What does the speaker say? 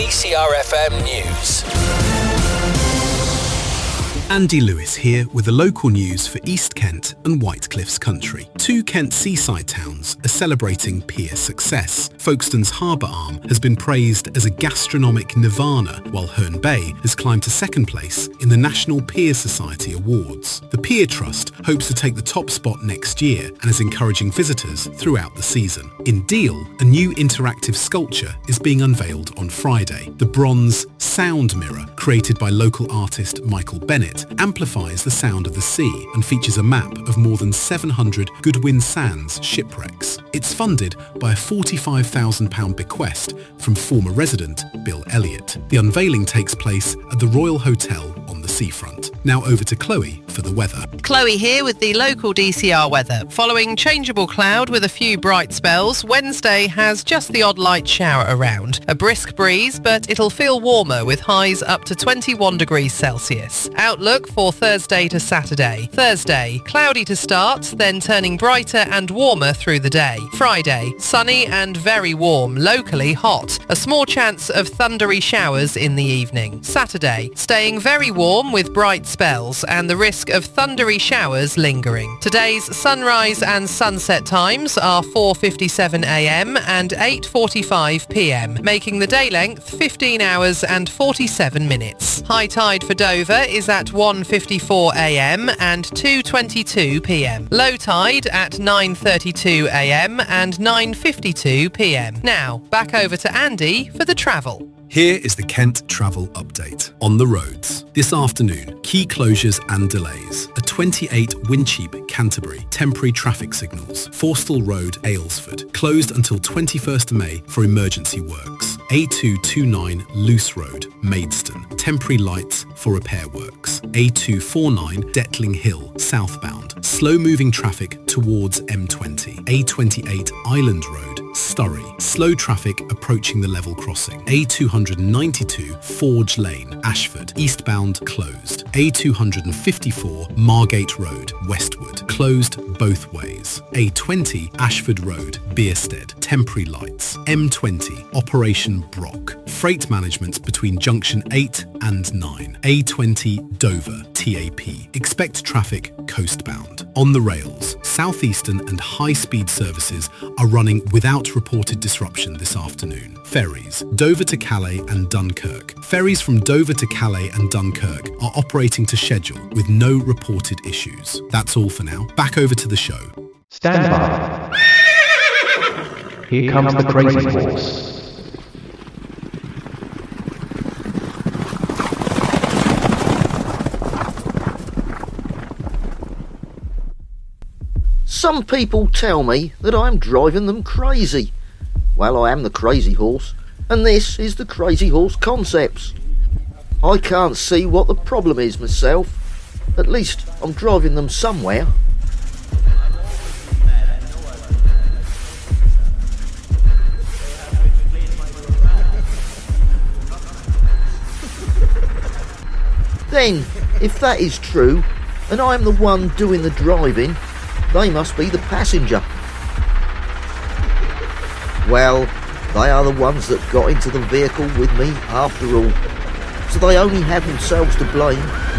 DCRFM News. Andy Lewis here with the local news for East Kent and Whitecliffs Country. Two Kent seaside towns are celebrating pier success. Folkestone's Harbour Arm has been praised as a gastronomic nirvana, while Herne Bay has climbed to second place in the National Pier Society Awards. The Pier Trust hopes to take the top spot next year and is encouraging visitors throughout the season. In Deal, a new interactive sculpture is being unveiled on Friday. The bronze sound mirror, created by local artist Michael Bennett, amplifies the sound of the sea and features a map of more than 700 Goodwin Sands shipwrecks. It's funded by a £45,000 bequest from former resident Bill Elliott. The unveiling takes place at the Royal Hotel on the seafront. Now over to Chloe for the weather. Chloe here with the local DCR weather. Following changeable cloud with a few bright spells, Wednesday has just the odd light shower around. A brisk breeze, but it'll feel warmer with highs up to 21 degrees Celsius. Outlook for Thursday to Saturday. Thursday, cloudy to start, then turning brighter and warmer through the day. Friday, sunny and very warm, locally hot. A small chance of thundery showers in the evening. Saturday, staying very warm with bright spells and the risk of thundery showers lingering. Today's sunrise and sunset times are 4:57 a.m. and 8:45 p.m, making the day length 15 hours and 47 minutes. High tide for Dover is at 1:54 a.m. and 2:22 p.m. Low tide at 9:32 a.m. and 9:52 p.m. Now, back over to Andy for the travel. Here is the Kent travel update. On the roads. This afternoon, key closures and delays. A 28 Wincheap, Canterbury, temporary traffic signals. Forstall Road, Aylesford, closed until 21st May for emergency works. A229 Luce Road, Maidstone, temporary lights for repair works. A249 Detling Hill, southbound, slow-moving traffic towards M20. A28 Island Road, Surrey, slow traffic approaching the level crossing. A292 Forge Lane, Ashford, eastbound closed. A254 Margate Road, Westwood, closed both ways. A20 Ashford Road, Bearsted, temporary lights. M20 Operation Brock, freight management between junction 8 and 9. A20 Dover, TAP, expect traffic coastbound. On the rails, southeastern and high-speed services are running without reported disruption this afternoon. Ferries, Dover to Calais and Dunkirk. Ferries from Dover to Calais and Dunkirk are operating to schedule with no reported issues. That's all for now. Back over to the show. Stand by. Here comes the crazy horse. Some people tell me that I'm driving them crazy. Well, I am the crazy horse, and this is the Crazy Horse Concepts. I can't see what the problem is myself. At least I'm driving them somewhere. Then, if that is true, and I'm the one doing the driving, they must be the passenger. Well, they are the ones that got into the vehicle with me after all, so they only have themselves to blame.